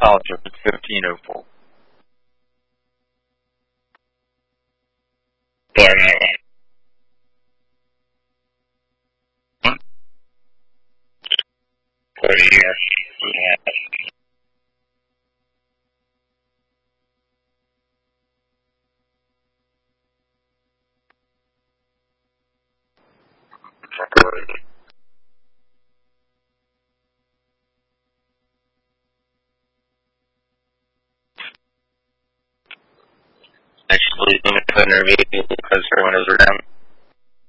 knowledge of 1504. Yeah. Hmm? 40 years. Yeah. Actually, in the interview because everyone is around.